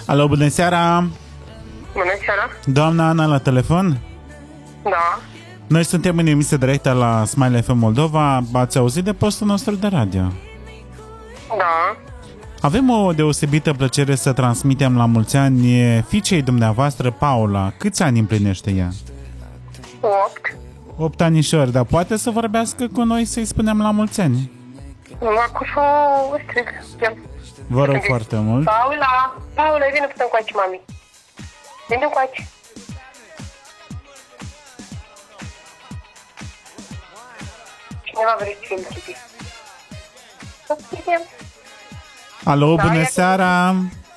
Alo, bună seara! Bună seara! Doamna Ana la telefon? Da. Noi suntem în emisie directă la Smile FM Moldova. Ați auzit de postul nostru de radio? Da. Avem o deosebită plăcere să transmitem la mulți ani fiicei dumneavoastră, Paula. Câți ani împlinește ea? 8. 8 anișori, dar poate să vorbească cu noi să-i spunem la mulți ani? Acum o strig. Vă rog foarte mult. Paula, vine putem cu aici, mami. Vine cu aici. Cineva vrea să fie chipi. Alo, bună seara!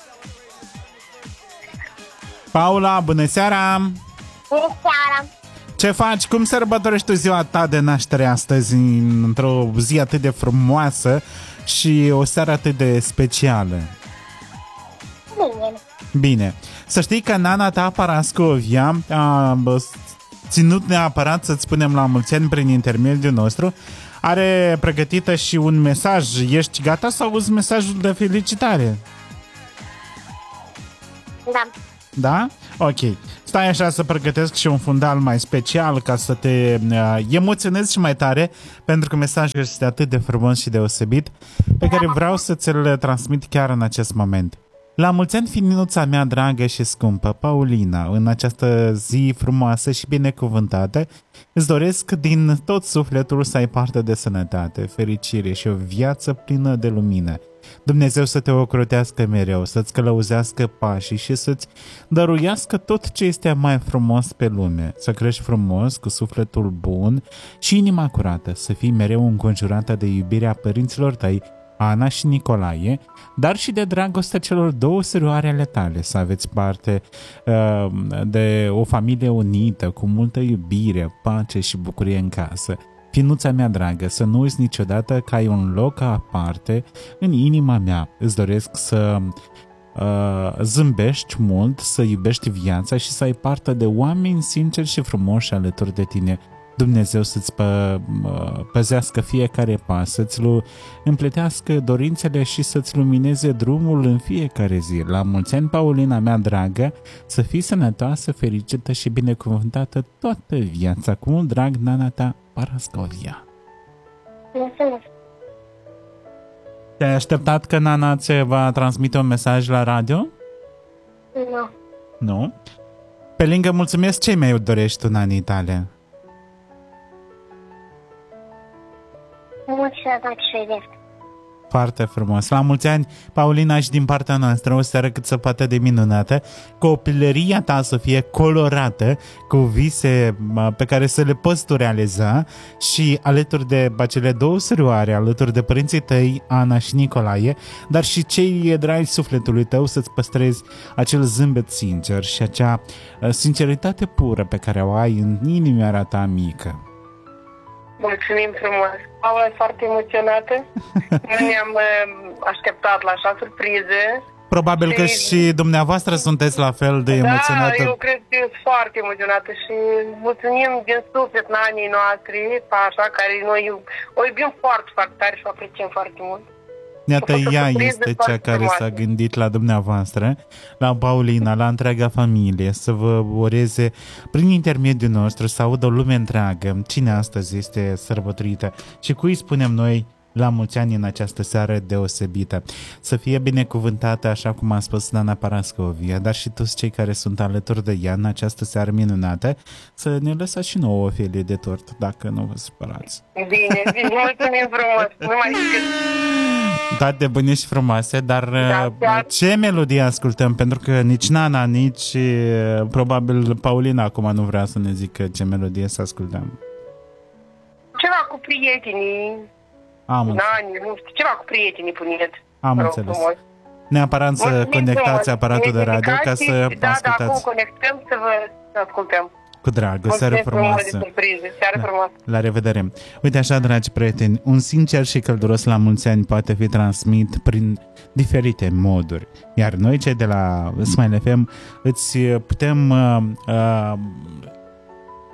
Paula, bună seara! Bună seara! Ce faci? Cum sărbătorești tu ziua ta de naștere astăzi, într-o zi atât de frumoasă și o seară atât de specială? Bine. Bine. Să știi că nana ta, Parascovia, a ținut neapărat să-ți spunem la mulți ani prin intermediul nostru. Are pregătită și un mesaj. Ești gata să auzi mesajul de felicitare? Da. Da? Ok. Stai așa să pregătesc și un fundal mai special ca să te emoționezi și mai tare, pentru că mesajul este atât de frumos și deosebit, pe care vreau să ți-l transmit chiar în acest moment. La mulți ani, finuța mea dragă și scumpă, Paulina, în această zi frumoasă și binecuvântată, îți doresc din tot sufletul să ai parte de sănătate, fericire și o viață plină de lumină. Dumnezeu să te ocrotească mereu, să-ți călăuzească pașii și să-ți dăruiască tot ce este mai frumos pe lume. Să crești frumos, cu sufletul bun și inima curată, să fii mereu înconjurată de iubirea părinților tăi, Ana și Nicolae, dar și de dragostea celor două surioare ale tale, să aveți parte de o familie unită, cu multă iubire, pace și bucurie în casă. Finuța mea dragă, să nu uiți niciodată că ai un loc aparte în inima mea. Îți doresc să zâmbești mult, să iubești viața și să ai parte de oameni sinceri și frumoși alături de tine. Dumnezeu să-ți păzească fiecare pas, să-ți împletească dorințele și să-ți lumineze drumul în fiecare zi. La mulți ani, Paulina mea dragă, să fii sănătoasă, fericită și binecuvântată toată viața. Cu mult drag, nana ta, Parascovia. Mulțumesc. Te-ai așteptat că nana ți va transmite un mesaj la radio? Nu. Nu? Pe lângă mulțumesc, ce mai dorești tu, nanii tale? Mult sănătate și viață. Foarte frumos. La mulți ani, Paulina, și din partea noastră, o seară cât se poate de minunată, copilăria ta să fie colorată, cu vise pe care să le poți tu realiza și alături de acele două surioare, alături de părinții tăi, Ana și Nicolae, dar și cei dragi sufletului tău, să-ți păstrezi acel zâmbet sincer și acea sinceritate pură pe care o ai în inimioara ta mică. Mulțumim frumos. Paula e foarte emoționată. Nu ne-am așteptat la așa surpriză. Probabil că și dumneavoastră sunteți la fel de emoționată. Da, eu cred că sunt foarte emoționată și mulțumim din suflet nanii noastre, așa, care noi o iubim foarte, foarte tare și o apreciem foarte mult. Iată, ea este cea care s-a gândit la dumneavoastră, la Paulina, la întreaga familie, să vă ureze prin intermediul nostru să audă o lume întreagă cine astăzi este sărbătorită și cui spunem noi la mulți ani în această seară deosebită. Să fie binecuvântată, așa cum a spus Nana Parascovia, dar și toți cei care sunt alături de ea în această seară minunată, să ne lăsați și nouă o felie de tort, dacă nu vă supărați. Bine, mulțumim frumos! Numai decât... Toate bune și frumoase, dar ce melodie ascultăm? Pentru că nici Nana, nici probabil Paulina acum nu vrea să ne zică ce melodie să ascultăm. Ceva cu prietenii. Nu știu, ceva cu prietenii, puneți. Am înțeles. Neapărat să conectați aparatul de radio ca să ascultați. Da, acum conectăm să vă ascultăm. Cu drag, o seară frumoasă. Seară frumoasă. La revedere. Uite așa, dragi prieteni, un sincer și călduros la mulți ani poate fi transmit prin diferite moduri. Iar noi, cei de la Smile FM, îți putem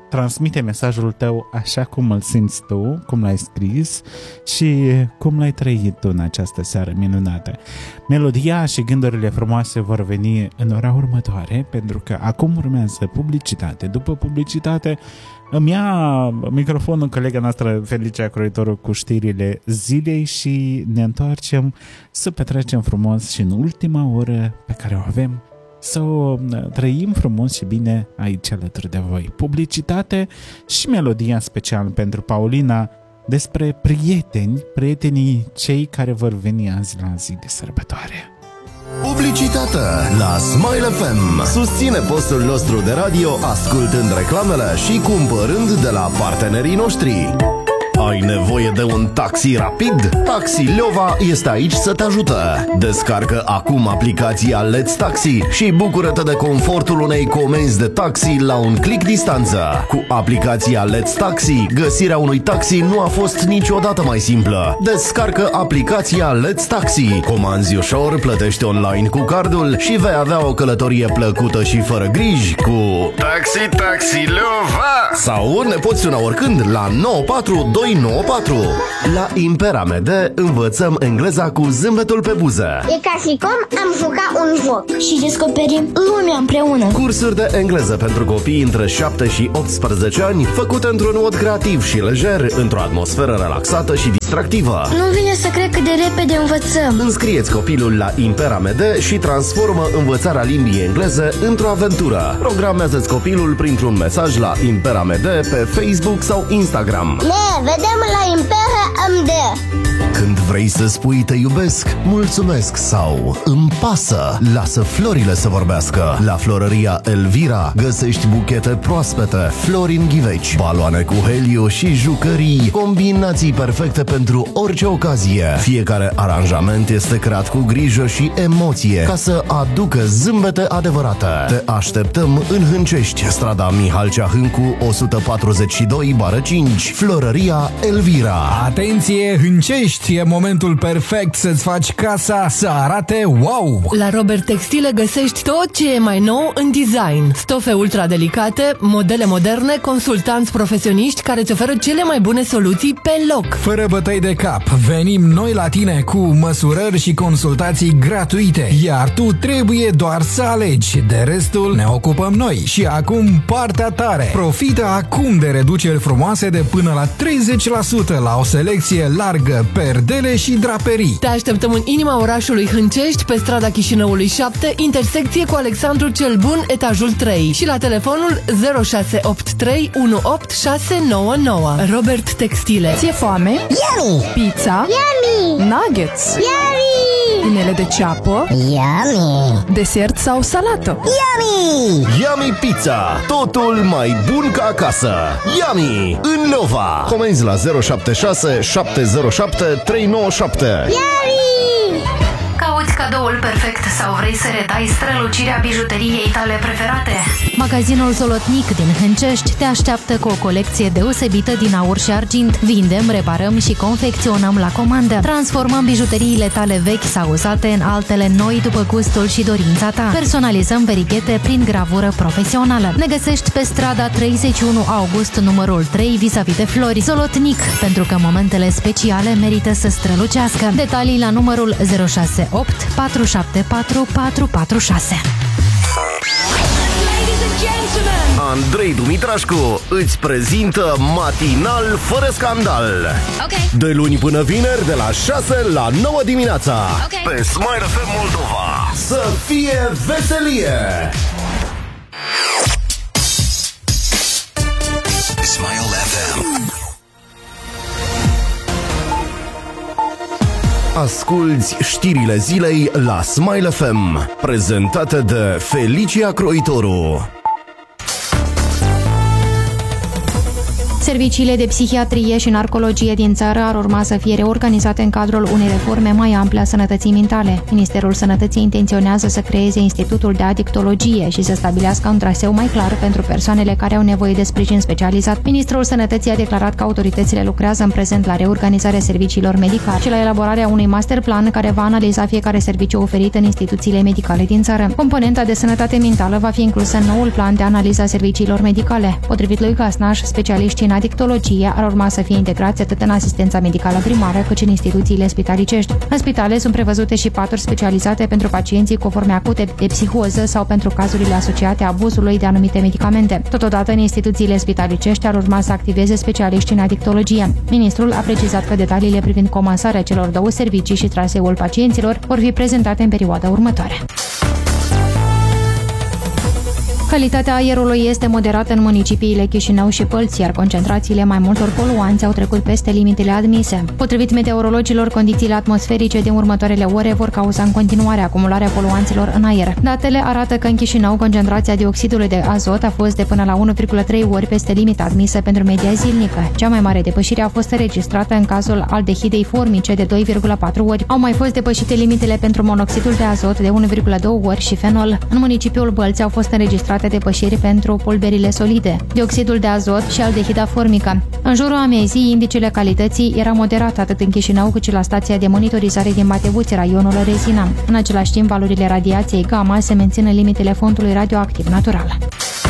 transmite mesajul tău așa cum îl simți tu, cum l-ai scris și cum l-ai trăit tu în această seară minunată. Melodia și gândurile frumoase vor veni în ora următoare, pentru că acum urmează publicitate. După publicitate îmi ia microfonul colega noastră Felicia Croitoru cu știrile zilei și ne întoarcem să petrecem frumos și în ultima oră pe care o avem să o trăim frumos și bine aici alături de voi. Publicitate și melodia special pentru Paulina despre prietenii cei care vor veni azi la zi de sărbătoare. Publicitate la Smile FM. Susține postul nostru de radio ascultând reclamele și cumpărând de la partenerii noștri. Ai nevoie de un taxi rapid? Taxi Leova este aici să te ajută. Descarcă acum aplicația Let's Taxi și bucură-te de confortul unei comenzi de taxi la un click distanță. Cu aplicația Let's Taxi, găsirea unui taxi nu a fost niciodată mai simplă. Descarcă aplicația Let's Taxi, comanzi ușor, plătești online cu cardul și vei avea o călătorie plăcută și fără griji cu Taxi Leova. Sau ne poți suna oricând la 94294. La Impera Mede învățăm engleza cu zâmbetul pe buză. E ca și cum am jucat un joc și descoperim lumea împreună. Cursuri de engleză pentru copii între 7 și 18 ani, făcute într-un mod creativ și lejer, într-o atmosferă relaxată și distractivă. Nu vine să cred cât de repede învățăm. Înscrieți copilul la Impera Mede și transformă învățarea limbii engleze într-o aventură. Programează-ți copilul printr-un mesaj la Impera Mede pe Facebook sau Instagram. Vedem la Impera MD. Când vrei să spui te iubesc, mulțumesc sau îmi pasă, lasă florile să vorbească. La Florăria Elvira găsești buchete proaspete, flori în ghiveci, baloane cu heliu și jucării, combinații perfecte pentru orice ocazie. Fiecare aranjament este creat cu grijă și emoție ca să aducă zâmbete adevărate. Te așteptăm în Hâncești, strada Mihal Ceahâncu 142/5, Florăria Elvira. Atenție, Hâncești, e momentul perfect să-ți faci casa să arate wow! La Robert Textile găsești tot ce e mai nou în design. Stofe ultra delicate, modele moderne, consultanți profesioniști care îți oferă cele mai bune soluții pe loc. Fără bătăi de cap, venim noi la tine cu măsurări și consultații gratuite, iar tu trebuie doar să alegi. De restul ne ocupăm noi. Și acum partea tare. Profită acum de reduceri frumoase de până la 30% la o selecție largă, perdele și draperii. Te așteptăm în inima orașului Hâncești, pe strada Chișinăului 7, intersecție cu Alexandru cel Bun, etajul 3 și la telefonul 0683 18699. Robert Textile. Ți-e foame? Yummy! Pizza? Yummy! Nuggets? Yummy! Inele de ceapă? Yummy! Desert sau salată? Yummy! Yummy Pizza, totul mai bun ca acasă. Yummy în Nova. Comenzi la 076 707 397. Yummy! Cauți cadoul perfect sau vrei să redai strălucirea bijuteriei tale preferate? Magazinul Zolotnic din Hâncești te așteaptă cu o colecție deosebită din aur și argint. Vindem, reparăm și confecționăm la comandă. Transformăm bijuteriile tale vechi sau usate în altele noi după gustul și dorința ta. Personalizăm verighete prin gravură profesională. Ne găsești pe strada 31 August, numărul 3, vis-a-vis de Flori. Zolotnic, pentru că momentele speciale merită să strălucească. Detalii la numărul 068 474 446. Andrei Dumitrașcu îți prezintă Matinal fără scandal. De luni până vineri, de la 6 la 9 dimineața, pe Smile FM Moldova. Să fie veselie! Smile FM. Asculți știrile zilei la Smile FM, prezentate de Felicia Croitoru. Serviciile de psihiatrie și narcologie din țară ar urma să fie reorganizate în cadrul unei reforme mai ample a sănătății mentale. Ministerul Sănătății intenționează să creeze Institutul de Adictologie și să stabilească un traseu mai clar pentru persoanele care au nevoie de sprijin specializat. Ministrul Sănătății a declarat că autoritățile lucrează în prezent la reorganizarea serviciilor medicale și la elaborarea unui masterplan care va analiza fiecare serviciu oferit în instituțiile medicale din țară. Componenta de sănătate mentală va fi inclusă în noul plan de analiză a serviciilor medicale. Potrivit lui Casnaș, specialiștii în adictologie ar urma să fie integrați atât în asistența medicală primară cât și în instituțiile spitalicești. În spitale sunt prevăzute și paturi specializate pentru pacienții cu forme acute de psihoză sau pentru cazurile asociate abuzului de anumite medicamente. Totodată, în instituțiile spitalicești ar urma să activeze specialiști în adictologie. Ministrul a precizat că detaliile privind comasarea celor două servicii și traseul pacienților vor fi prezentate în perioada următoare. Calitatea aerului este moderată în municipiile Chișinău și Pălți, iar concentrațiile mai multor poluanți au trecut peste limitele admise. Potrivit meteorologilor, condițiile atmosferice din următoarele ore vor cauza în continuare acumularea poluanților în aer. Datele arată că în Chișinău concentrația dioxidului de azot a fost de până la 1,3 ori peste limita admisă pentru media zilnică. Cea mai mare depășire a fost înregistrată în cazul aldehidei formice de 2,4 ori. Au mai fost depășite limitele pentru monoxidul de azot de 1,2 ori și fenol. În municipiul Bălți au fost înregistrate depășiri pentru pulberile solide, dioxidul de azot și aldehida formică. În jurul amiezii, indicele calității era moderat atât în Chișinău cât și la stația de monitorizare din Matebuți, raionul Rezina. În același timp, valorile radiației gamma se mențin în limitele fondului radioactiv natural.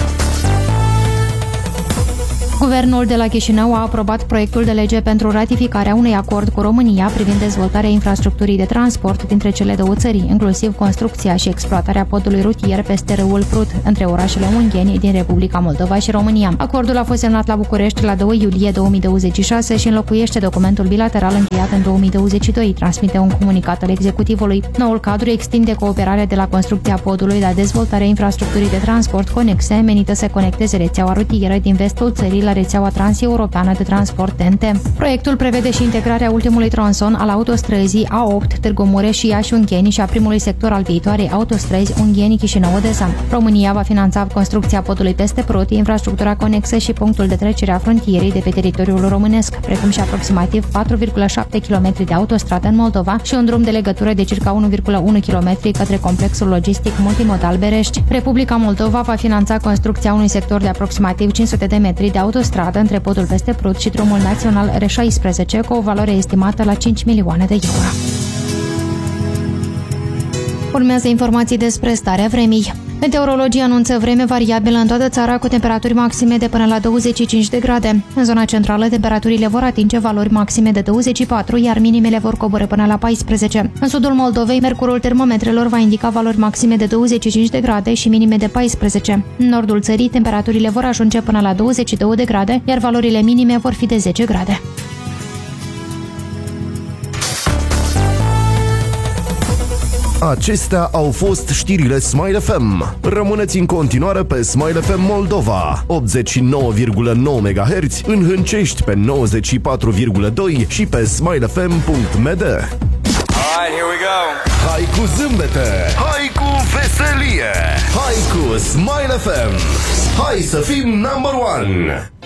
Guvernul de la Chișinău a aprobat proiectul de lege pentru ratificarea unui acord cu România privind dezvoltarea infrastructurii de transport dintre cele două țări, inclusiv construcția și exploatarea podului rutier peste râul Prut, între orașele ungheni din Republica Moldova și România. Acordul a fost semnat la București la 2 iulie 2026 și înlocuiește documentul bilateral încheiat în 2022, transmite un comunicat al executivului. Noul cadru extinde cooperarea de la construcția podului la dezvoltarea infrastructurii de transport conexe, menită să conecteze rețeaua rutieră din vestul țării la rețeaua transeuropeană de transport TNT. Proiectul prevede și integrarea ultimului tronson al autostrăzii A8 Târgu Mureș-Iași-Ungheni și a primului sector al viitoarei autostrăzi Ungheni-Chișinău-Odessa. România va finanța construcția podului peste Prut, infrastructura conexă și punctul de trecere a frontierei de pe teritoriul românesc, precum și aproximativ 4,7 km de autostradă în Moldova și un drum de legătură de circa 1,1 km către complexul logistic multimodal Berești. Republica Moldova va finanța construcția unui sector de aproximativ 500 de metri de autostradă între podul peste Prut și drumul național R16 cu o valoare estimată la 5 milioane de euro. Urmează informații despre starea vremii. Meteorologii anunță vreme variabilă în toată țara cu temperaturi maxime de până la 25 de grade. În zona centrală, temperaturile vor atinge valori maxime de 24, iar minimele vor coborî până la 14. În sudul Moldovei, mercurul termometrelor va indica valori maxime de 25 de grade și minime de 14. În nordul țării, temperaturile vor ajunge până la 22 de grade, iar valorile minime vor fi de 10 grade. Acestea au fost știrile Smile FM. Rămâneți în continuare pe Smile FM Moldova, 89,9 MHz, în Hâncești pe 94,2 și pe smilefm.md. Alright, here we go. Hai cu zâmbete, hai cu veselie, hai cu Smile FM. Hai să fim number one.